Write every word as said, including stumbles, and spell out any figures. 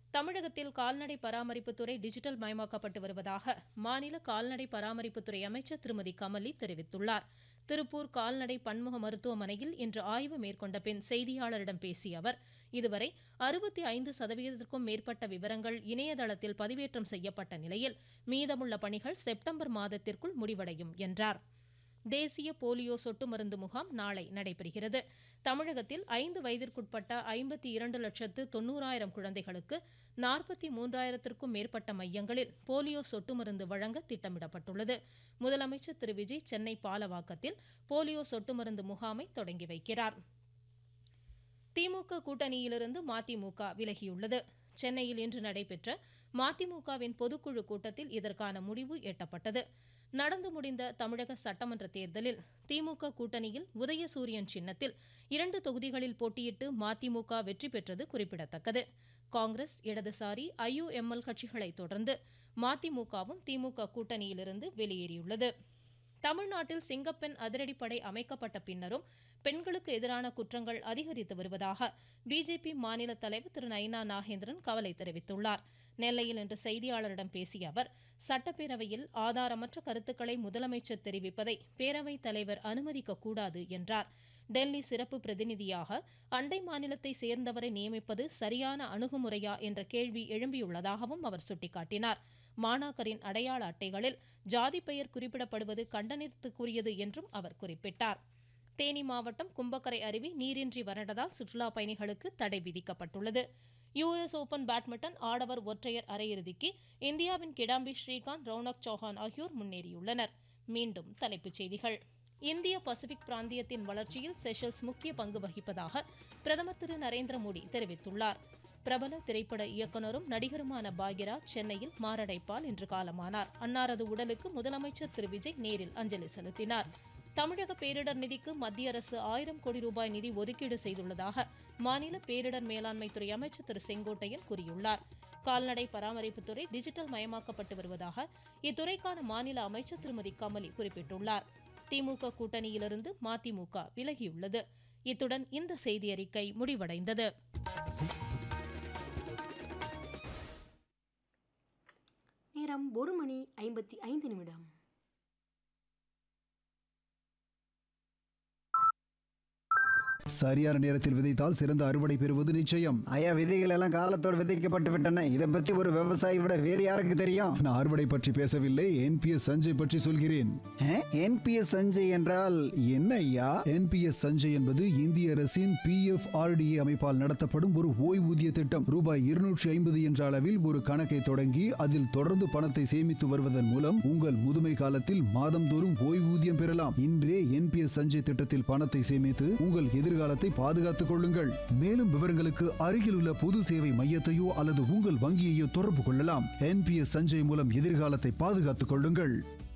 தமிழகத்தில் கால்நடை பராமரிப்புத்துறை டிஜிட்டல் மயமாக்கப்பட்டு வருவதாக மாநில கால்நடை பராமரிப்புத்துறை அமைச்சர் திருமதி கமலி தெரிவித்துள்ளார். திருப்பூர் கால்நடை பன்முக மருத்துவமனையில் இன்று ஆய்வு மேற்கொண்ட பின் செய்தியாளரிடம் பேசிய அவர், இதுவரை அறுபத்தி ஐந்து சதவீதத்திற்கும் மேற்பட்ட விவரங்கள் இணையதளத்தில் பதிவேற்றம் செய்யப்பட்ட நிலையில் மீதமுள்ள பணிகள் செப்டம்பர் மாதத்திற்குள் முடிவடையும் என்றார். தேசிய போலியோ சொட்டு மருந்து முகாம் நாளை நடைபெறுகிறது. தமிழகத்தில் ஐந்து வயதிற்குட்பட்ட ஐம்பத்தி இரண்டு லட்சத்து தொண்ணூறாயிரம் குழந்தைகளுக்கு நாற்பத்தி மூன்றாயிரத்திற்கும் மேற்பட்ட மையங்களில் போலியோ சொட்டு மருந்து வழங்க திட்டமிடப்பட்டுள்ளது. முதலமைச்சர் திரு விஜய் சென்னை பாலவாக்கத்தில் போலியோ சொட்டு மருந்து முகாமை தொடங்கி வைக்கிறார். திமுக கூட்டணியிலிருந்து மதிமுக விலகியுள்ளது. சென்னையில் இன்று நடைபெற்ற மதிமுகவின் பொதுக்குழு கூட்டத்தில் இதற்கான முடிவு எட்டப்பட்டது. நடந்து முடிந்த தமிழக சட்டமன்ற தேர்தலில் திமுக கூட்டணியில் உதயசூரியன் சின்னத்தில் இரண்டு தொகுதிகளில் போட்டியிட்டு மதிமுக வெற்றி பெற்றது குறிப்பிடத்தக்கது. காங்கிரஸ், இடதுசாரி, ஐயுஎம்எல் கட்சிகளை தொடர்ந்து மதிமுகவும் திமுக கூட்டணியிலிருந்து வெளியேறியுள்ளது. தமிழ்நாட்டில் சிங்கப்பெண் அதிரடிப்படை அமைக்கப்பட்ட பின்னரும் பெண்களுக்கு எதிரான குற்றங்கள் அதிகரித்து வருவதாக பிஜேபி மாநில தலைவர் திரு நயினா நாகேந்திரன் கவலை தெரிவித்துள்ளார். நெல்லையில் இன்று செய்தியாளரிடம் பேசிய அவர், சட்டப்பேரவையில் ஆதாரமற்ற கருத்துக்களை முதலமைச்சர் தெரிவிப்பதை பேரவைத் தலைவர் அனுமதிக்க கூடாது என்றார். டெல்லி சிறப்பு பிரதிநிதியாக அண்டை மாநிலத்தை சேர்ந்தவரை நியமிப்பது சரியான அணுகுமுறையா என்ற கேள்வி எழும்பியுள்ளதாகவும் அவர் சுட்டிக்காட்டினார். மாணாக்கரின் அடையாள அட்டைகளில் ஜாதி பெயர் குறிப்பிடப்படுவது கண்டனத்திற்குரியது என்றும் அவர் குறிப்பிட்டார். தேனி மாவட்டம் கும்பக்கரை அருவி நீரின்றி வறண்டதால் சுற்றுலா பயணிகளுக்கு தடை விதிக்கப்பட்டுள்ளது. யுஎஸ் ஓபன் பேட்மிண்டன் ஆடவர் ஒற்றையர் அரையிறுதிக்கு இந்தியாவின் கிடாம்பி ஸ்ரீகாந்த், ரௌனக் சௌஹான் ஆகியோர் முன்னேறியுள்ளனர். மீண்டும் தலைப்புச் செய்திகள். இந்திய பசிபிக் பிராந்தியத்தின் வளர்ச்சியில் செஷல்ஸ் முக்கிய பங்கு வகிப்பதாக பிரதமர் திரு நரேந்திர மோடி தெரிவித்துள்ளார். பிரபல திரைப்பட இயக்குநரும் நடிகருமான பாக்யராஜ் சென்னையில் மாரடைப்பால் இன்று காலமானார். அன்னாரது உடலுக்கு முதலமைச்சர் திரு விஜய் நேரில் அஞ்சலி செலுத்தினார். தமிழக பேரிடர் நிதிக்கு மத்திய அரசு ஆயிரம் கோடி ரூபாய் நிதி ஒதுக்கீடு செய்துள்ளதாக மாநில பேரிடர் மேலாண்மை துறை அமைச்சர் திரு செங்கோட்டையன் கூறியுள்ளார். கால்நடை பராமரிப்புத்துறை டிஜிட்டல் மயமாக்கப்பட்டு வருவதாக இத்துறைக்கான மாநில அமைச்சர் திருமதி கமலி குறிப்பிட்டுள்ளார். திமுக கூட்டணியிலிருந்து மதிமுக விலகியுள்ளது. இத்துடன் இந்த செய்தியறிக்கை முடிவடைந்தது. நேரம் ஒரு மணி ஐம்பத்தி ஐந்து நிமிடம். சரியான நேரத்தில் விதைத்தால் சிறந்த அறுவடை பெறுவது நிச்சயம். ஐயா, விதைகள் எல்லாம் காலத்தோடு விதைக்கப்பட்டு விட்டன. இதை பற்றி ஒரு விவசாயி விட வேறு யாருக்கு தெரியும்? நான் அறுவடை பற்றி பேசவில்லை, என்பிஎஸ் சஞ்சய் பற்றி சொல்கிறேன். என்பிஎஸ் சஞ்சய் என்றால் என்ன ஐயா? என்பிஎஸ் சஞ்சய் என்பது இந்திய அரசின் பிஎஃப்ஆர்டிஏ அமைப்பால் நடத்தப்படும் ஒரு ஓய்வூதிய திட்டம். ரூபாய் இருநூற்றி ஐம்பது என்ற அளவில் ஒரு கணக்கை தொடங்கி அதில் தொடர்ந்து பணத்தை சேமித்து வருவதன் மூலம் உங்கள் முதுமை காலத்தில் மாதந்தோறும் ஓய்வூதியம் பெறலாம். இன்றே என்பிஎஸ் சஞ்சய் திட்டத்தில் பணத்தை சேமித்து உங்கள் எதிர்கால காலத்தை பாதுகாத்துக் கொள்ளுங்கள். மேலும் விவரங்களுக்கு அருகில் உள்ள பொது சேவை மையத்தையோ அல்லது உங்கள் வங்கியையோ தொடர்பு கொள்ளலாம். என்பிஎஸ் சஞ்சய் மூலம் எதிர்காலத்தை பாதுகாத்துக் கொள்ளுங்கள்.